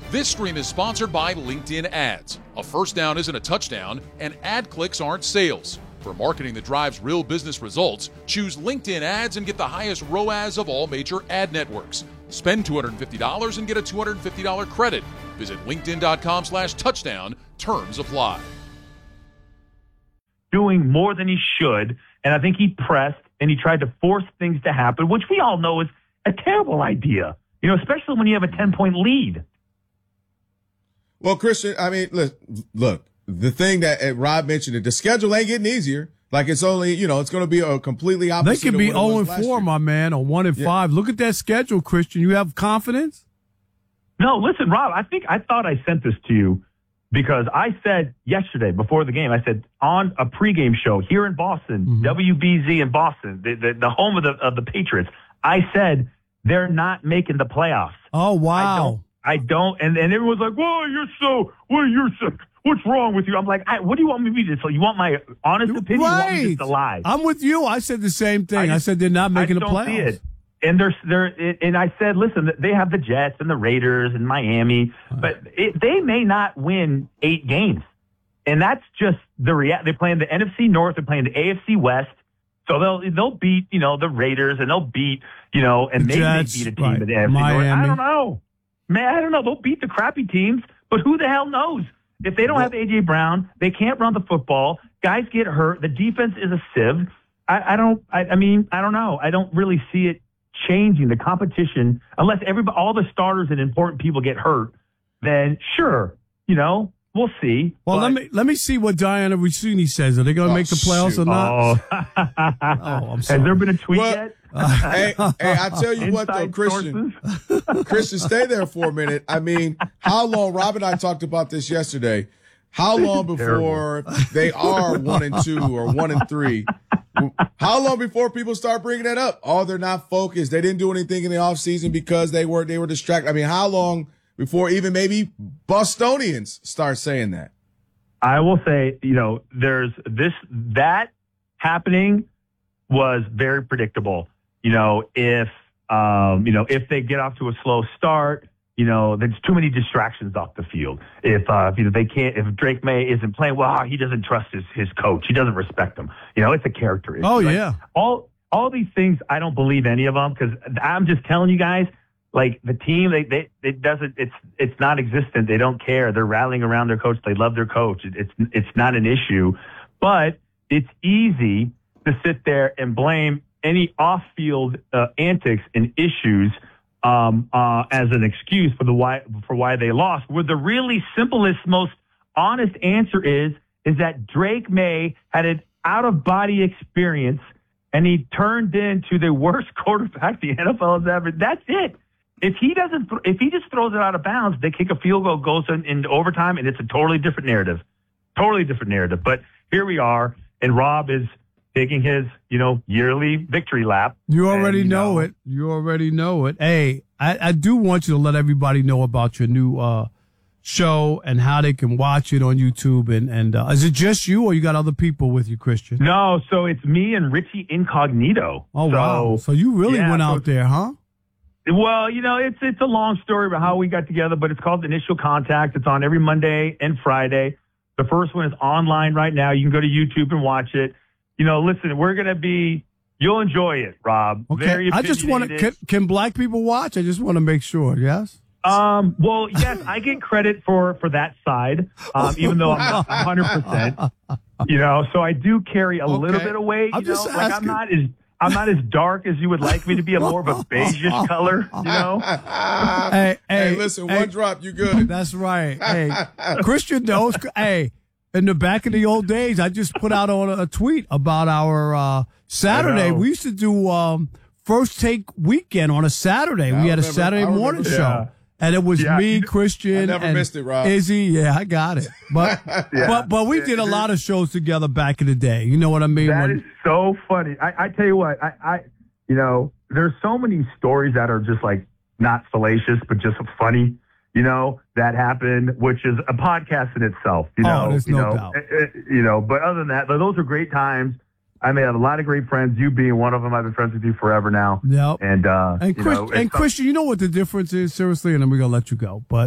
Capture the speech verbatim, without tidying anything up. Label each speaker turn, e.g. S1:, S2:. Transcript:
S1: This stream is sponsored by LinkedIn Ads. A first down isn't a touchdown, and ad clicks aren't sales. For marketing that drives real business results, choose LinkedIn Ads and get the highest R O A S of all major ad networks. Spend two hundred fifty dollars and get a two hundred fifty dollars credit. Visit linkedin.com slash touchdown. Terms apply.
S2: Doing more than he should, and I think he pressed and he tried to force things to happen, which we all know is a terrible idea, you know, especially when you have a ten-point lead.
S3: Well, Christian, I mean, look, look, the thing that uh, Rob mentioned, the schedule ain't getting easier. Like it's only, you know, it's going to be a completely opposite.
S4: They could be
S3: oh
S4: and four, my man, or one and five. Look at that schedule, Christian. You have confidence?
S2: No, listen, Rob, I think I thought I sent this to you because I said yesterday before the game, I said on a pregame show here in Boston, mm-hmm. W B Z in Boston, the, the, the home of the of the Patriots, I said they're not making the playoffs.
S4: Oh, wow.
S2: I don't, I don't and, and everyone's like, whoa, you're so, well, you're so, what's wrong with you? I'm like, I, what do you want me to do? So you want my honest opinion?
S4: Right.
S2: You want me just to lie?
S4: I'm with you. I said the same thing. I, just,
S2: I
S4: said they're not making
S2: I
S4: the
S2: don't
S4: playoffs.
S2: See it. And they're, they're, and I said, listen, they have the Jets and the Raiders and Miami, but it, they may not win eight games. And that's just the rea- They're playing the N F C North. They're playing the A F C West. So they'll, they'll beat, you know, the Raiders and they'll beat, you know, and
S4: the
S2: maybe
S4: Jets,
S2: they beat a team
S4: right.
S2: in the A F C
S4: Miami.
S2: North. I don't know. Man, I don't know. They'll beat the crappy teams, but who the hell knows? If they don't have A J Brown, they can't run the football. Guys get hurt. The defense is a sieve. I, I don't, I, I mean, I don't know. I don't really see it changing the competition unless everybody, all the starters and important people get hurt. Then sure, you know, we'll see.
S4: Well,
S2: but,
S4: let me let me see what Diana Rossini says. Are they going to
S3: oh,
S4: make the playoffs
S3: shoot.
S4: or not?
S2: Oh,
S4: oh I'm sorry.
S2: Has there been a tweet
S3: well,
S2: yet?
S3: Uh, hey, hey, I tell you what, though,
S2: Inside
S3: Christian, Christian, stay there for a minute. I mean, how long? Rob and I talked about this yesterday. How long before they are one and two or one and three? How long before people start bringing that up? Oh, they're not focused. They didn't do anything in the offseason because they were they were distracted. I mean, how long before even maybe Bostonians start saying that?
S2: I will say, you know, there's this that happening was very predictable. You know, if um, you know, if they get off to a slow start, you know, there's too many distractions off the field. If uh, you know they can't, if Drake May isn't playing, well, he doesn't trust his his coach. He doesn't respect him. You know, it's a character issue.
S4: Oh
S2: like,
S4: yeah,
S2: all all these things. I don't believe any of them because I'm just telling you guys. Like the team, they they it doesn't. It's it's not existent. They don't care. They're rallying around their coach. They love their coach. It, it's it's not an issue, but it's easy to sit there and blame any off-field uh, antics and issues um, uh, as an excuse for the why for why they lost. Where the really simplest, most honest answer is is that Drake May had an out-of-body experience and he turned into the worst quarterback the N F L has ever. That's it. If he doesn't, if he just throws it out of bounds, they kick a field goal, goes in, into overtime, and it's a totally different narrative. Totally different narrative. But here we are, and Rob is taking his, you know, yearly victory lap.
S4: You already
S2: and, you
S4: know,
S2: know
S4: it. You already know it. Hey, I, I do want you to let everybody know about your new uh, show and how they can watch it on YouTube. And, and uh, is it just you, or you got other people with you, Christian?
S2: No, so it's me and Richie Incognito.
S4: Oh,
S2: so,
S4: wow. So you really
S2: yeah,
S4: went
S2: so
S4: out there, huh?
S2: Well, you know, it's it's a long story about how we got together, but it's called Initial Contact. It's on every Monday and Friday. The first one is online right now. You can go to YouTube and watch it. You know, listen, we're going to be, you'll enjoy it, Rob.
S4: Okay.
S2: Very
S4: I just want to, can, can black people watch? I just want to make sure, yes?
S2: Um, well, yes, I get credit for, for that side, um, even though I'm not one hundred percent. You know, so I do carry a okay. little bit of weight.
S4: I'm
S2: you know,
S4: just
S2: like I'm not as I'm not as dark as you would like me to be. I'm more of a beigeish color, you know.
S4: Hey, hey,
S3: hey listen,
S4: hey,
S3: one drop, you good.
S4: That's right. Hey, Christian knows. Hey, in the back of the old days, I just put out on a tweet about our uh, Saturday. We used to do um, First Take Weekend on a Saturday.
S3: Yeah,
S4: we had
S3: remember,
S4: a Saturday morning
S2: yeah.
S4: show. And it was
S2: yeah,
S4: me, Christian,
S3: I never
S4: and
S3: missed it, Rob.
S4: Izzy. Yeah, I got it. But
S2: yeah.
S4: but but we
S2: yeah,
S4: did a lot of shows together back in the day. You know what I mean?
S2: That
S4: when,
S2: is so funny. I, I tell you what, I, I you know, there's so many stories that are just like not salacious, but just funny. You know, that happened, which is a podcast in itself. You know,
S4: oh, there's
S2: you
S4: no
S2: know,
S4: doubt.
S2: It, it, you know, but other than that, those are great times. I made a lot of great friends. You being one of them, I've been friends with you forever now.
S4: Yep.
S2: And uh,
S4: and,
S2: you
S4: Chris,
S2: know,
S4: and Christian, you know what the difference is, seriously, and then we're gonna let you go, but.